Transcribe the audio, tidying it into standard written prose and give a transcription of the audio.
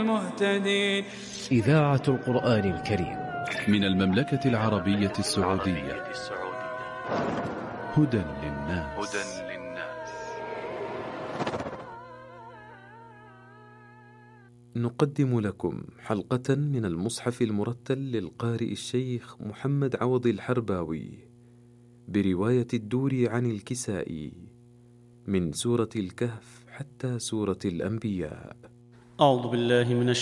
المهتدين. إذاعة القرآن الكريم من المملكة العربية السعودية. هدى للناس. نقدم لكم حلقة من المصحف المرتل للقارئ الشيخ محمد عوض الحرباوي برواية الدوري عن الكسائي من سورة الكهف حتى سورة الأنبياء. أعوذ بالله من